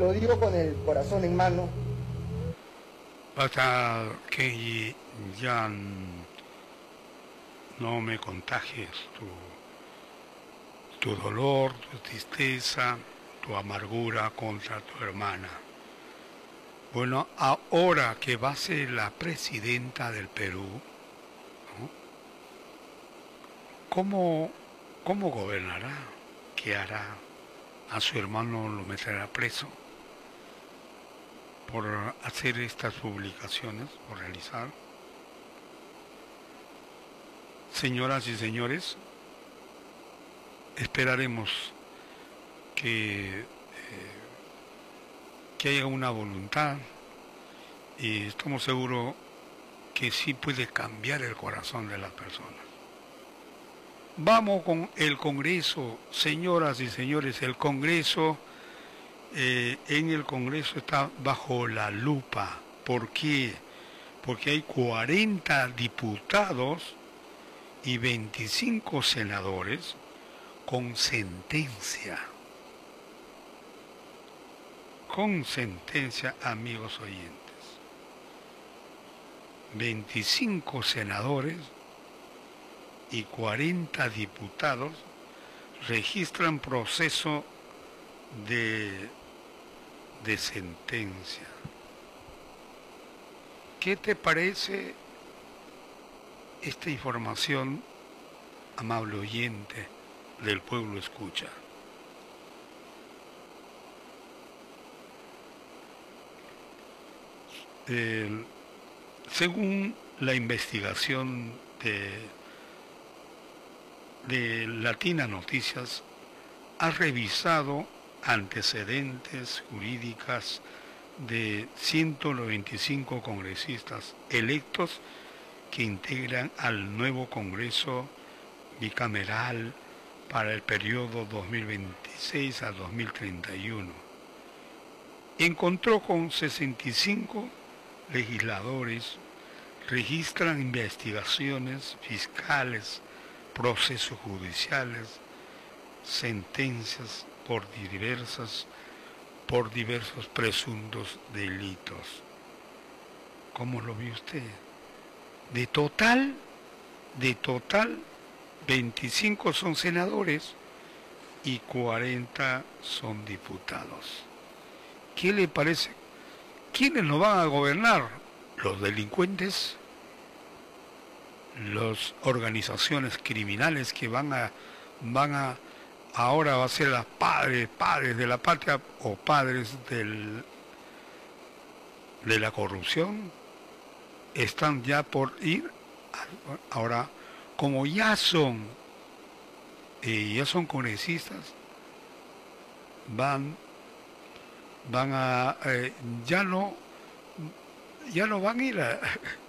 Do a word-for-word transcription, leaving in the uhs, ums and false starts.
lo digo con el corazón en mano. Hasta que ya no me contagies tu, tu dolor, tu tristeza, tu amargura contra tu hermana. Bueno, ahora que va a ser la presidenta del Perú, ¿no? ¿Cómo, cómo gobernará? ¿Qué hará? ¿A su hermano lo meterá preso por hacer estas publicaciones, por realizar? Señoras y señores, esperaremos que, eh, que haya una voluntad y estamos seguros que sí puede cambiar el corazón de las personas. Vamos con el Congreso, señoras y señores, el Congreso, eh, en el Congreso está bajo la lupa. ¿Por qué? Porque hay cuarenta diputados y veinticinco senadores con sentencia. Con sentencia, amigos oyentes. veinticinco senadores y cuarenta diputados registran proceso de, de sentencia. ¿Qué te parece esta información, amable oyente del Pueblo Escucha? Eh, según la investigación de, de Latina Noticias, ha revisado antecedentes jurídicas de ciento noventa y cinco congresistas electos que integran al nuevo Congreso bicameral para el periodo dos mil veintiséis a dos mil treinta y uno. Encontró con sesenta y cinco legisladores, registran investigaciones fiscales, procesos judiciales, sentencias por diversas, por diversos presuntos delitos. ¿Cómo lo ve usted? De total, de total, veinticinco son senadores y cuarenta son diputados. ¿Qué le parece? ¿Quiénes nos van a gobernar? ¿Los delincuentes? ¿Las organizaciones criminales que van a, van a, ahora va a ser las padres, padres de la patria o padres del, de la corrupción? Están ya por ir, ahora, como ya son, eh, ya son congresistas, van, van a, eh, ya no, ya no van a ir a